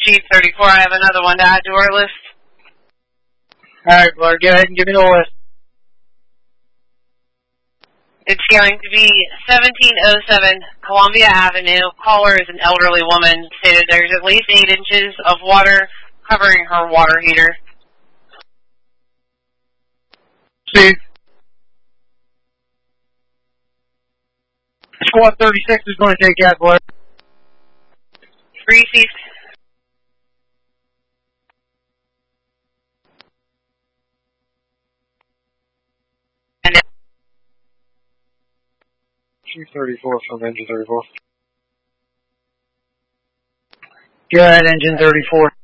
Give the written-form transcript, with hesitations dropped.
Chief 34, I have another one to add to our list. Alright, Blair, go ahead and give me the list. It's going to be 1707 Columbia Avenue. Caller is an elderly woman. Stated there's at least 8 inches of water covering her water heater. Steve. Squad 36 is going to take that, Blair. 3 Chief. And 234 from engine 34. Go ahead, engine 34.